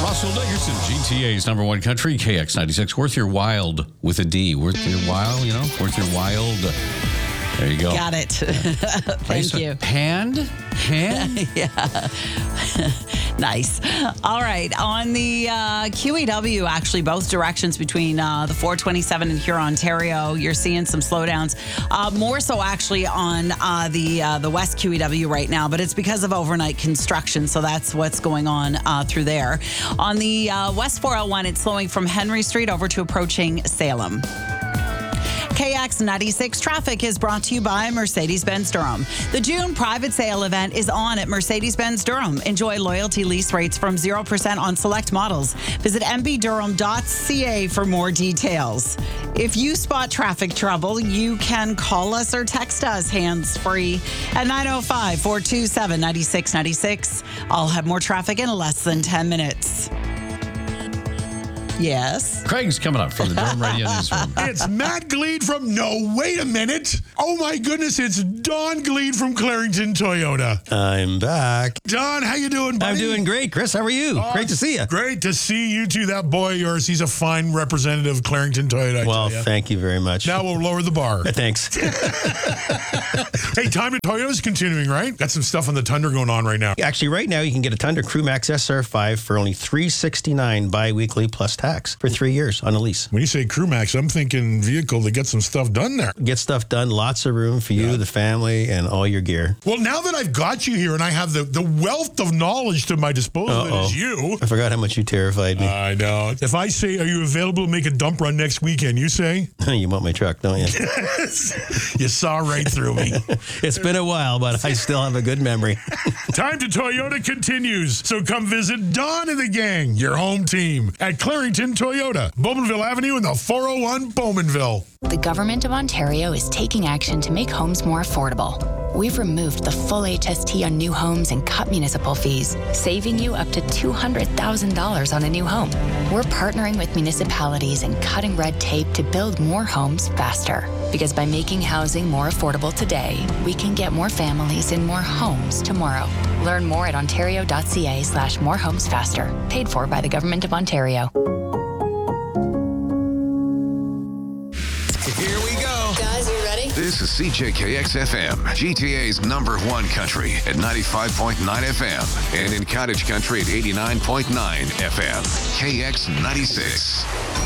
Russell Dickerson, GTA's number one country, KX96. Worth your wild with a D. Worth your wild, worth your wild. There you go. Got it. Thank you. Hand? Yeah. Nice. All right. On the QEW, actually, both directions between the 427 and Huron, Ontario, you're seeing some slowdowns. More so, actually, on the West QEW right now, but it's because of overnight construction, so that's what's going on through there. On the West 401, it's slowing from Henry Street over to approaching Salem. KX96 traffic is brought to you by Mercedes-Benz Durham. The June private sale event is on at Mercedes-Benz Durham. Enjoy loyalty lease rates from 0% on select models. Visit mbdurham.ca for more details. If you spot traffic trouble, you can call us or text us hands-free at 905-427-9696. I'll have more traffic in less than 10 minutes. Yes. Craig's coming up from the Durham Radio Newsroom. It's Matt Gleed from wait a minute. Oh my goodness, it's Don Gleed from Clarington Toyota. I'm back. Don, how you doing, buddy? I'm doing great, Chris. How are you? Great to see you. Great to see you too. That boy of yours, he's a fine representative of Clarington Toyota. Well, thank you very much. Now we'll lower the bar. Thanks. Hey, time to Toyota's continuing, right? Got some stuff on the Tundra going on right now. Actually, right now you can get a Tundra Crew Max SR5 for only $369 bi-weekly plus tax for 3 years on a lease. When you say Crew Max, I'm thinking vehicle to get some stuff done there. Get stuff done, lots of room for you, the family, and all your gear. Well, now that I've got you here and I have the wealth of knowledge to my disposal that is you. I forgot how much you terrified me. I know. If I say, are you available to make a dump run next weekend, you say? You want my truck, don't you? You saw right through me. It's been a while, but I still have a good memory. Time to Toyota continues. So come visit Don and the gang, your home team, at Clarington Toyota, Bowmanville Avenue in the 401 Bowmanville. The Government of Ontario is taking action to make homes more affordable. We've removed the full HST on new homes and cut municipal fees, saving you up to $200,000 on a new home. We're partnering with municipalities and cutting red tape to build more homes faster. Because by making housing more affordable today, we can get more families in more homes tomorrow. Learn more at ontario.ca/morehomesfaster. Paid for by the Government of Ontario. Here we go. Guys, you ready? This is CJKX-FM, GTA's number one country at 95.9 FM and in Cottage Country at 89.9 FM. KX96.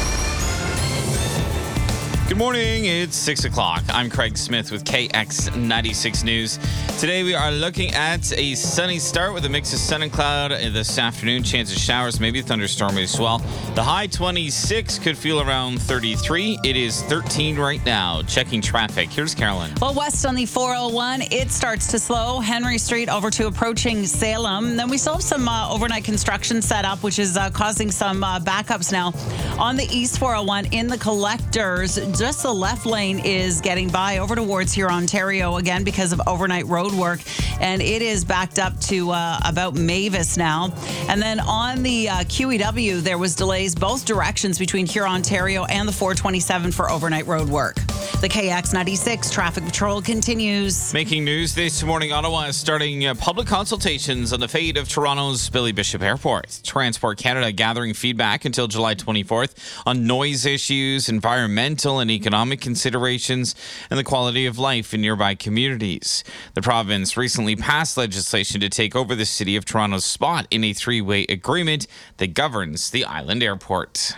Good morning. It's 6 o'clock. I'm Craig Smith with KX96 News. Today we are looking at a sunny start with a mix of sun and cloud this afternoon. Chance of showers, maybe a thunderstorm as well. The high 26 could feel around 33. It is 13 right now. Checking traffic. Here's Carolyn. Well, west on the 401, it starts to slow. Henry Street over to approaching Salem. Then we still have some overnight construction set up, which is causing some backups now. On the east 401 in the collectors, just the left lane is getting by over towards Huron, Ontario again because of overnight road work, and it is backed up to about Mavis now. And then on the QEW, there was delays both directions between Huron, Ontario and the 427 for overnight road work. The KX96 traffic patrol continues. Making news this morning, Ottawa is starting public consultations on the fate of Toronto's Billy Bishop Airport. Transport Canada gathering feedback until July 24th on noise issues, environmental and economic considerations, and the quality of life in nearby communities. The province recently passed legislation to take over the City of Toronto's spot in a three-way agreement that governs the island airport.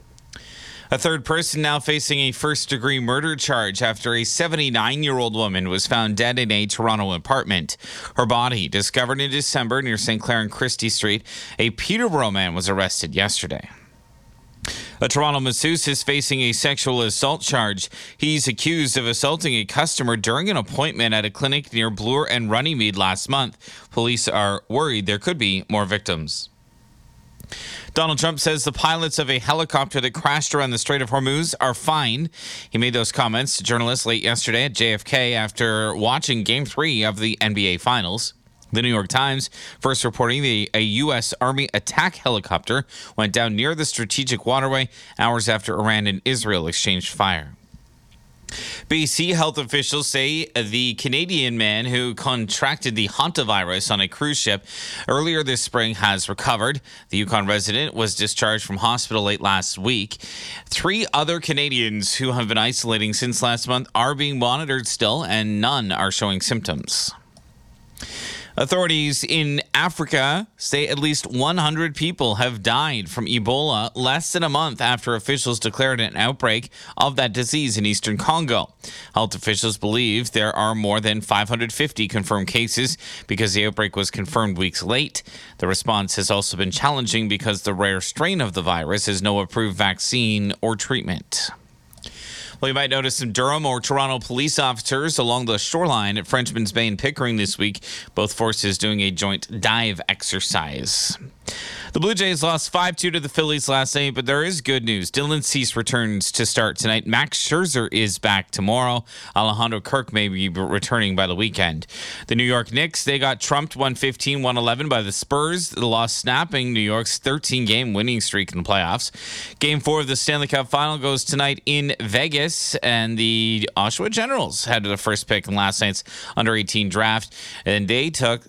A third person now facing a first-degree murder charge after a 79-year-old woman was found dead in a Toronto apartment. Her body discovered in December near St. Clair and Christie Street. A Peterborough man was arrested yesterday. A Toronto masseuse is facing a sexual assault charge. He's accused of assaulting a customer during an appointment at a clinic near Bloor and Runnymede last month. Police are worried there could be more victims. Donald Trump says the pilots of a helicopter that crashed around the Strait of Hormuz are fine. He made those comments to journalists late yesterday at JFK after watching Game 3 of the NBA Finals. The New York Times first reporting a U.S. Army attack helicopter went down near the strategic waterway hours after Iran and Israel exchanged fire. BC health officials say the Canadian man who contracted the hantavirus on a cruise ship earlier this spring has recovered. The Yukon resident was discharged from hospital late last week. 3 other Canadians who have been isolating since last month are being monitored still, and none are showing symptoms. Authorities in Africa say at least 100 people have died from Ebola less than a month after officials declared an outbreak of that disease in eastern Congo. Health officials believe there are more than 550 confirmed cases because the outbreak was confirmed weeks late. The response has also been challenging because the rare strain of the virus has no approved vaccine or treatment. Well, you might notice some Durham or Toronto police officers along the shoreline at Frenchman's Bay and Pickering this week. Both forces doing a joint dive exercise. The Blue Jays lost 5-2 to the Phillies last night, but there is good news. Dylan Cease returns to start tonight. Max Scherzer is back tomorrow. Alejandro Kirk may be returning by the weekend. The New York Knicks, they got trumped 115-111 by the Spurs. The loss snapping New York's 13-game winning streak in the playoffs. Game 4 of the Stanley Cup Final goes tonight in Vegas, and the Oshawa Generals had the first pick in last night's under-18 draft, and they took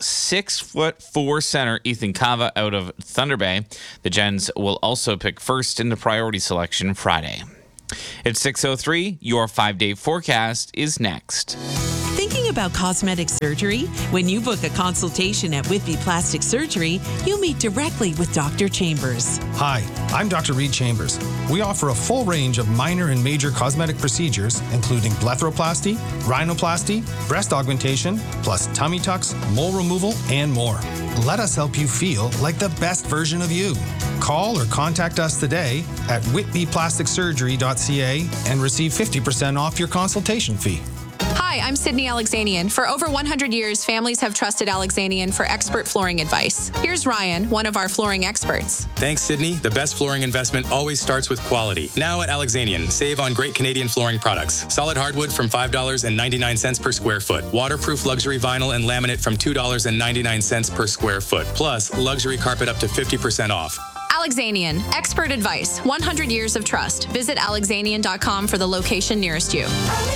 6'4" center Ethan Cava out of Thunder Bay. The Gens will also pick first in the priority selection Friday. It's 6:03. Your 5-day forecast is next. Thinking about cosmetic surgery? When you book a consultation at Whitby Plastic Surgery, you meet directly with Dr. Chambers. Hi, I'm Dr. Reed Chambers. We offer a full range of minor and major cosmetic procedures, including blepharoplasty, rhinoplasty, breast augmentation, plus tummy tucks, mole removal, and more. Let us help you feel like the best version of you. Call or contact us today at whitbyplasticsurgery.ca and receive 50% off your consultation fee. Hi, I'm Sydney Alexanian. For over 100 years, families have trusted Alexanian for expert flooring advice. Here's Ryan, one of our flooring experts. Thanks, Sydney. The best flooring investment always starts with quality. Now at Alexanian, save on great Canadian flooring products. Solid hardwood from $5.99 per square foot. Waterproof luxury vinyl and laminate from $2.99 per square foot. Plus, luxury carpet up to 50% off. Alexanian, expert advice, 100 years of trust. Visit alexanian.com for the location nearest you.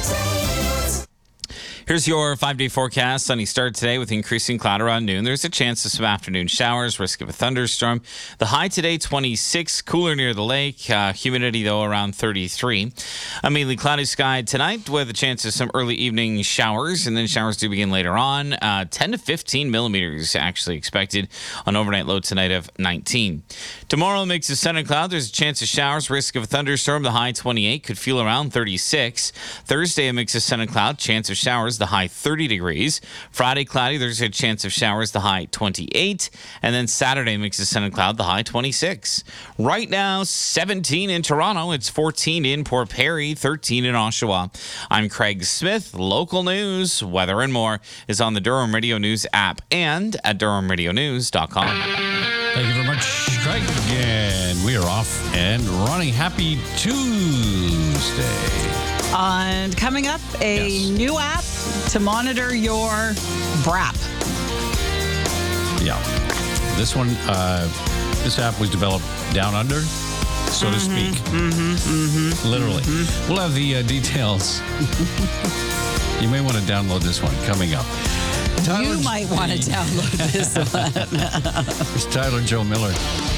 Here's your 5-day forecast. Sunny start today with increasing cloud around noon. There's a chance of some afternoon showers, risk of a thunderstorm. The high today, 26, cooler near the lake. Humidity, though, around 33. A mainly cloudy sky tonight with a chance of some early evening showers, and then showers do begin later on. 10 to 15 millimeters actually expected on overnight low tonight of 19. Tomorrow, mix of sun and cloud. There's a chance of showers, risk of a thunderstorm. The high, 28, could feel around 36. Thursday, a mix of sun and cloud, chance of showers. The high 30 degrees. Friday, cloudy. There's a chance of showers. The high 28. And then Saturday, mix of sun and cloud. The high 26. Right now, 17 in Toronto. It's 14 in Port Perry, 13 in Oshawa. I'm Craig Smith. Local news, weather, and more is on the Durham Radio News app and at durhamradionews.com. Thank you very much, Craig. And we are off and running. Happy Tuesday. And coming up, a new app to monitor your BRAP. Yeah. This one, this app was developed down under, so to speak. Literally. We'll have the details. You may want to download this one coming up. You might want to download this one. It's Tyler Joe Miller.